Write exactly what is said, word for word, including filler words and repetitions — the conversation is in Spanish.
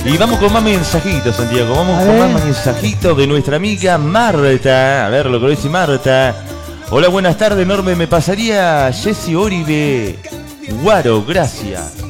Y vamos con más mensajitos, Santiago. Vamos A con ver. más mensajitos de nuestra amiga Marta. A ver lo que dice Marta. Hola, buenas tardes, enorme. Me pasaría Jessy Oribe. Guaro, gracias.